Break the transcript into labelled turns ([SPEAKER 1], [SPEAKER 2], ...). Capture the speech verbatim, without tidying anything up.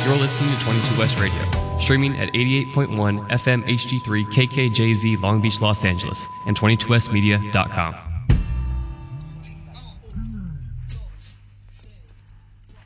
[SPEAKER 1] You're listening to twenty-two West Radio, streaming at eighty-eight point one F M H D three K K J Z Long Beach, Los Angeles, and twenty-two west media dot com.